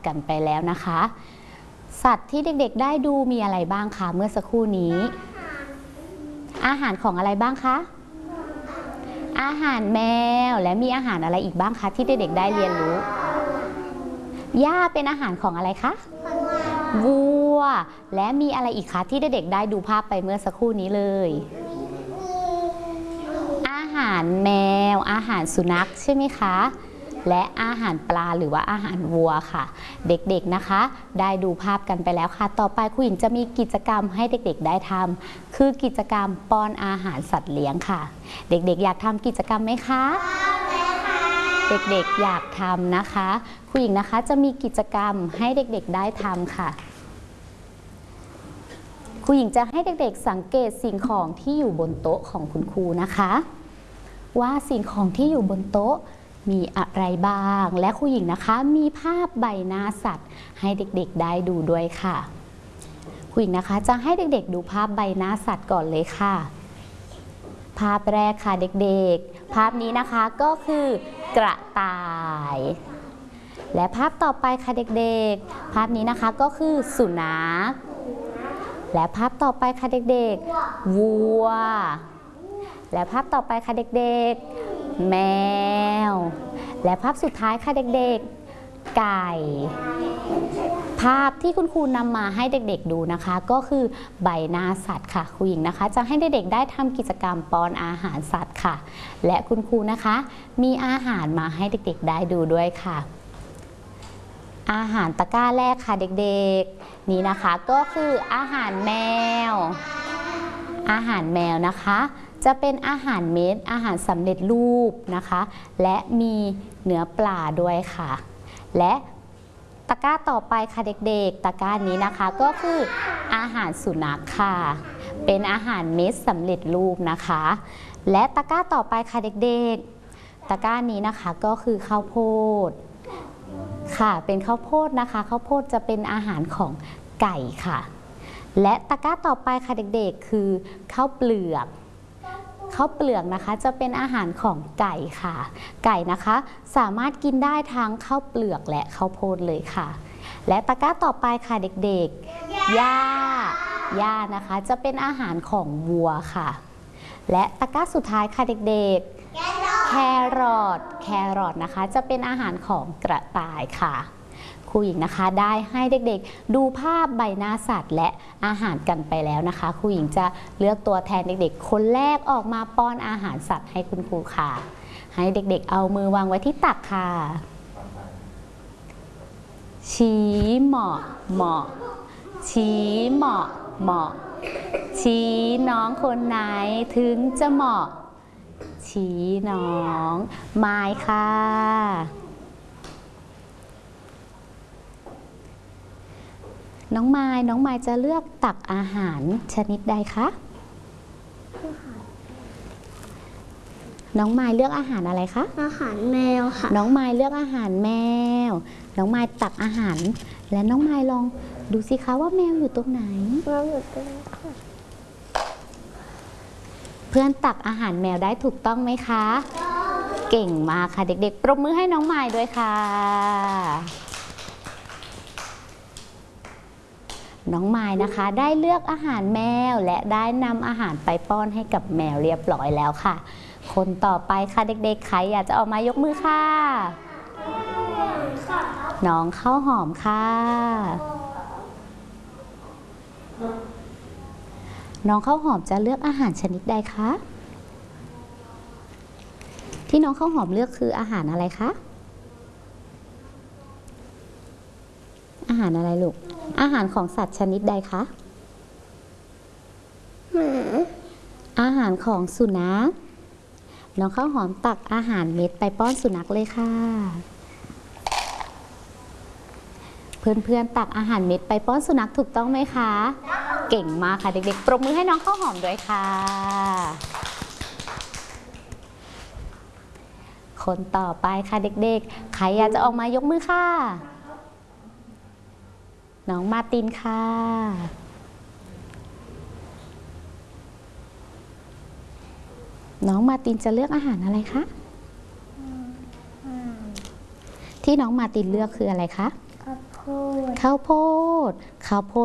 กันไปแล้วนะคะสัตว์ที่เด็กๆได้ดูมีอะไรบ้างคะเมื่อสักครู่นี้อาหารของอะไรบ้างคะอาหารแมวและมีอาหารอะไรอีกบ้างคะที่เด็กๆได้เรียนรู้หญ้าเป็นอาหารของอะไรคะวัวและมีอะไรอีกคะที่เด็กๆได้ดูภาพไปเมื่อสักครู่นี้เลยอาหารแมวอาหารสุนัขใช่ไหมคะและอาหารปลาหรือว่าอาหารวัวค่ะเด็กๆนะคะได้ดูภาพกันไปแล้วค่ะต่อไปครูหญิงจะมีกิจกรรมให้เด็กๆได้ทำคือกิจกรรมป้อนอาหารสัตว์เลี้ยงค่ะเด็กๆอยากทำกิจกรรมไหมคะเด็กๆอยากทำนะคะครูหญิงนะคะจะมีกิจกรรมให้เด็กๆได้ทำค่ะครูหญิงจะให้เด็กๆสังเกตสิ่งของที่อยู่บนโต๊ะของคุณครูนะคะว่าสิ่งของที่อยู่บนโต๊ะมีอะไรบ้างและครูหญิงนะคะมีภาพใบหน้าสัตว์ให้เด็กๆได้ดูด้วยค่ะครูหญิงนะคะจะให้เด็กๆดูภาพใบหน้าสัตว์ก่อนเลยค่ะภาพแรกค่ะเด็กๆภาพนี้นะคะก็คือกระต่ายและภาพต่อไปค่ะเด็กๆภาพนี้นะคะก็คือสุนัขและภาพต่อไปค่ะเด็กๆวัวและภาพต่อไปค่ะเด็กๆแมวและภาพสุดท้ายค่ะเด็กๆไก่ภาพที่คุณครูนำมาให้เด็กๆดูนะคะก็คือใบหน้าสัตว์ค่ะครูหญิงนะคะจะให้เด็กๆได้ทำกิจกรรมป้อนอาหารสัตว์ค่ะและคุณครูนะคะมีอาหารมาให้เด็กๆได้ดูด้วยค่ะอาหารตะกร้าแรกค่ะเด็กๆนี่นะคะก็คืออาหารแมวอาหารแมวนะคะจะเป็นอาหารเม็ดอาหารสำเร็จรูปนะคะและมีเนื้อปลาด้วยค่ะและตะกร้าต่อไปค่ะเด็กๆตะกร้านี้นะคะก็คืออาหารสุนัขค่ะเป็นอาหารเม็ดสำเร็จรูปนะคะและตะกร้าต่อไปค่ะเด็กๆตะกร้านี้นะคะก็คือข้าวโพดค่ะเป็นข้าวโพดนะคะข้าวโพดจะเป็นอาหารของไก่ค่ะและตะกร้าต่อไปค่ะเด็กๆคือข้าวเปลือกนะคะจะเป็นอาหารของไก่ค่ะไก่นะคะสามารถกินได้ทั้งข้าวเปลือกและข้าวโพดเลยค่ะและตะกร้าต่อไปค่ะเด็กๆหญ้านะคะจะเป็นอาหารของวัวค่ะและตะกร้าสุดท้ายค่ะเด็กๆแครอทนะคะจะเป็นอาหารของกระต่ายค่ะครูหญิงนะคะได้ให้เด็กๆดูภาพใบหน้าสัตว์และอาหารกันไปแล้วนะคะครูหญิงจะเลือกตัวแทนเด็กๆคนแรกออกมาป้อนอาหารสัตว์ให้คุณครูค่ะให้เด็กๆเอามือวางไว้ที่ตักค่ะชี้เหมาะชี้เหมาะชี้น้องคนไหนถึงจะเหมาะชี้น้องไม้ค่ะน้องไม้จะเลือกตักอาหารชนิดใดคะน้องไม้เลือกอาหารอะไรคะอาหารแมวค่ะน้องไม้เลือกอาหารแมวน้องไม้ตักอาหารและน้องไม้ลองดูสิคะว่าแมวอยู่ตรงไหนแมวอยู่ตรงนี้ค่ะเพื่อนตักอาหารแมวได้ถูกต้องไหมคะเก่งมากค่ะเด็กๆปรบมือให้น้องไม้ด้วยค่ะน้องไม้นะคะได้เลือกอาหารแมวและได้นำอาหารไปป้อนให้กับแมวเรียบร้อยแล้วค่ะคนต่อไปค่ะเด็กๆใครอยากจะออกมายกมือค่ะน้องข้าวหอมค่ะน้องข้าวหอมจะเลือกอาหารชนิดใดคะที่น้องข้าวหอมเลือกคืออาหารอะไรคะอาหารอะไรลูกอาหารของสัตว์ชนิดใดคะหมาอาหารของสุนัขน้องข้าวหอมตักอาหารเม็ดไปป้อนสุนัขเลยค่ะเพื่อนๆตักอาหารเม็ดไปป้อนสุนัขถูกต้องไหมคะเก่งมากค่ะเด็กๆปรบมือให้น้องข้าวหอมด้วยค่ะคนต่อไปค่ะเด็กๆใครอยากจะออกมายกมือค่ะน้องมาตินค่ะน้องมาตินจะเลือกอาหารอะไรคะที่น้องมาตินเลือกคืออะไรคะข้าวโพโพดข้าวโพดข้าวโพด